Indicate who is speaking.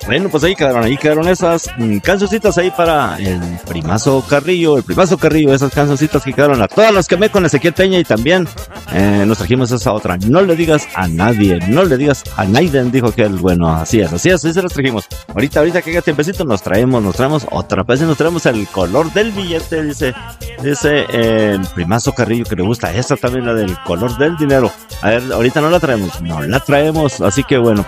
Speaker 1: Bueno, pues ahí quedaron esas cancioncitas ahí para el Primazo Carrillo, esas cancioncitas que quedaron a todas las quemé con Ezequiel Peña y también nos trajimos esa otra, no le digas a nadie, no le digas a Naiden, dijo que el bueno, así se las trajimos. Ahorita que haga tiempecito nos traemos otra vez y nos traemos el color del billete, dice el Primazo Carrillo que le gusta esta también, la del color del dinero. A ver, ahorita no la traemos, así que bueno.